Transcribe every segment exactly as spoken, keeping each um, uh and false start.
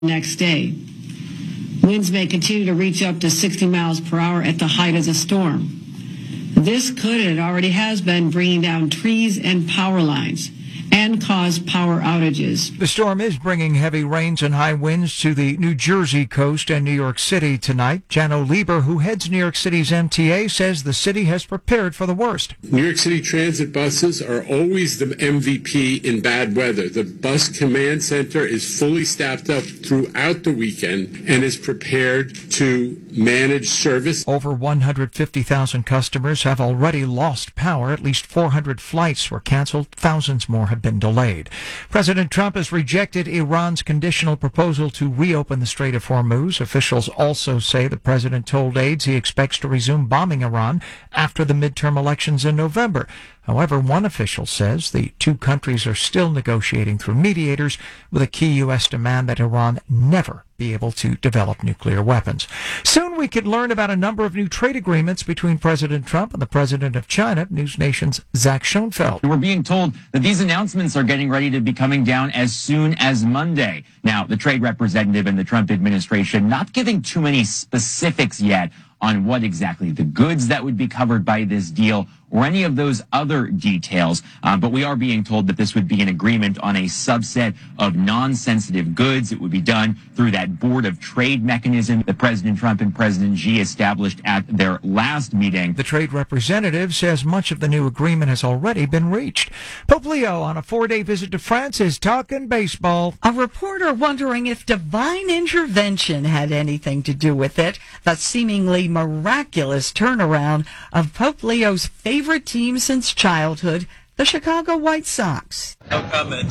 next day. Winds may continue to reach up to sixty miles per hour at the height of the storm. This could, and it already has been, bringing down trees and power lines and cause power outages. The storm is bringing heavy rains and high winds to the New Jersey coast and New York City tonight. Jano Lieber, who heads New York City's M T A, says the city has prepared for the worst. New York City transit buses are always the M V P in bad weather. The bus command center is fully staffed up throughout the weekend and is prepared to manage service. Over one hundred fifty thousand customers have already lost power. At least four hundred flights were canceled. Thousands more have been delayed. President Trump has rejected Iran's conditional proposal to reopen the Strait of Hormuz. Officials also say the president told aides he expects to resume bombing Iran after the midterm elections in November. However, one official says the two countries are still negotiating through mediators, with a key U S demand that Iran never be able to develop nuclear weapons. Soon we could learn about a number of new trade agreements between President Trump and the president of China. News Nation's Zach Schoenfeld. We're being told that these announcements are getting ready to be coming down as soon as Monday. Now, the trade representative in the Trump administration not giving too many specifics yet on what exactly the goods that would be covered by this deal or any of those other details. Uh, but we are being told that this would be an agreement on a subset of non-sensitive goods. It would be done through that Board of Trade mechanism that President Trump and President Xi established at their last meeting. The trade representative says much of the new agreement has already been reached. Pope Leo, on a four-day visit to France, is talking baseball. A reporter wondering if divine intervention had anything to do with it. The seemingly miraculous turnaround of Pope Leo's favorite team since childhood, the Chicago White Sox. No comment.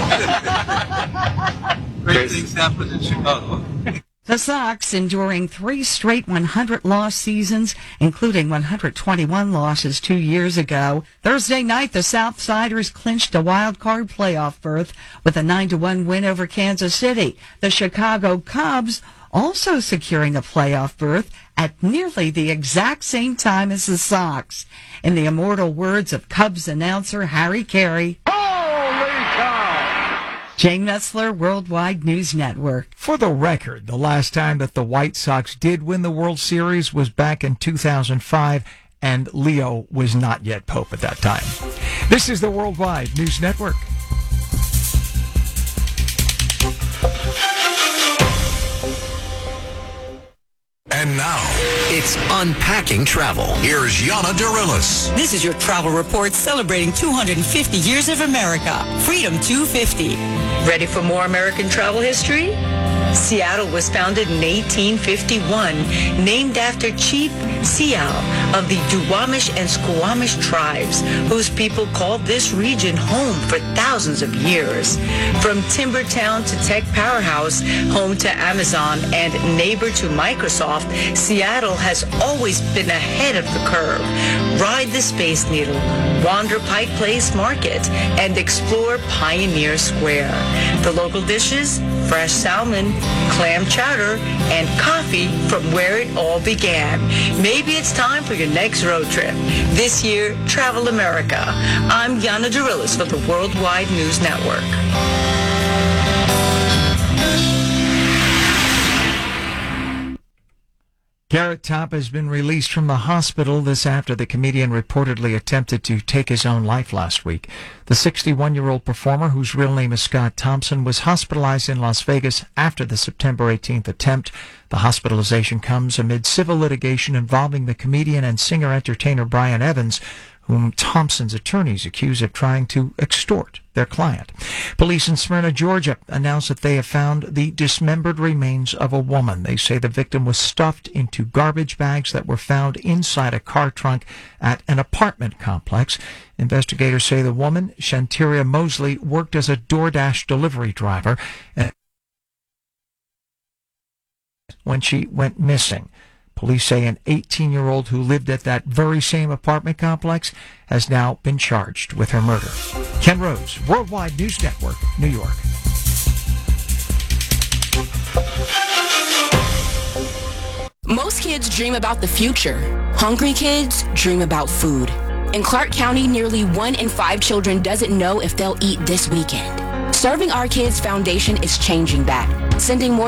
Great things happen in Chicago. The Sox enduring three straight one hundred loss seasons, including one hundred twenty-one losses two years ago. Thursday night, the Southsiders clinched a wild card playoff berth with a nine to one win over Kansas City. The Chicago Cubs also securing a playoff berth at nearly the exact same time as the Sox. In the immortal words of Cubs announcer Harry Carey, holy cow! Jane Metzler, Worldwide News Network. For the record, the last time that the White Sox did win the World Series was back in two thousand five, and Leo was not yet Pope at that time. This is the Worldwide News Network. And now, it's Unpacking Travel. Here's Yana Dirilis. This is your travel report celebrating two hundred fifty years of America. Freedom two fifty. Ready for more American travel history? Seattle was founded in eighteen fifty-one, named after Chief Seow of the Duwamish and Squamish tribes, whose people called this region home for thousands of years. From timber town to tech powerhouse, home to Amazon and neighbor to Microsoft, Seattle has always been ahead of the curve. Ride the Space Needle, wander Pike Place Market, and explore Pioneer Square. The local dishes? Fresh salmon, clam chowder, and coffee from where it all began. Maybe it's time for your next road trip. This year, Travel America. I'm Yana Dirilis for the Worldwide News Network. Carrot Top has been released from the hospital. This after the comedian reportedly attempted to take his own life last week. The sixty-one-year-old performer, whose real name is Scott Thompson, was hospitalized in Las Vegas after the September eighteenth attempt. The hospitalization comes amid civil litigation involving the comedian and singer-entertainer Brian Evans, whom Thompson's attorneys accuse of trying to extort their client. Police in Smyrna, Georgia, announced that they have found the dismembered remains of a woman. They say the victim was stuffed into garbage bags that were found inside a car trunk at an apartment complex. Investigators say the woman, Shanteria Mosley, worked as a DoorDash delivery driver when she went missing. Police say an eighteen-year-old who lived at that very same apartment complex has now been charged with her murder. Ken Rose, Worldwide News Network, New York. Most kids dream about the future. Hungry kids dream about food. In Clark County, nearly one in five children doesn't know if they'll eat this weekend. Serving Our Kids Foundation is changing that, sending more